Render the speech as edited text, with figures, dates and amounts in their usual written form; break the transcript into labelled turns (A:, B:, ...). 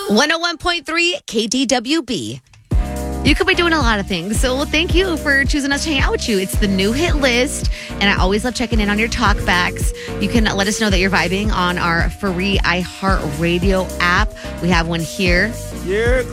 A: 101.3 KDWB. You could be doing a lot of things. So thank you for choosing us to hang out with you. It's the new hit list. And I always love checking in on your talkbacks. You can let us know that you're vibing on our free iHeartRadio app. We have one here.
B: Yeah.